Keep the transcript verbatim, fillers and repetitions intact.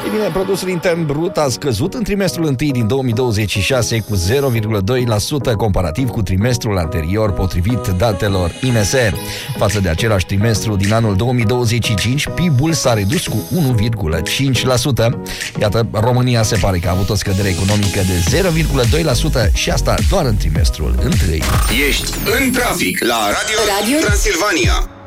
E bine, produsul intern brut a scăzut în trimestrul întâi din două mii douăzeci și șase cu zero virgulă doi la sută comparativ cu trimestrul anterior, potrivit datelor I N S. Față de același trimestru din anul două mii douăzeci și cinci, P I B-ul s-a redus cu unu virgulă cinci la sută. Iată, România se pare că a avut o scădere economică de zero virgulă doi la sută și asta doar în trimestrul întâi. Ești în trafic la Radio, Radio? Transilvania.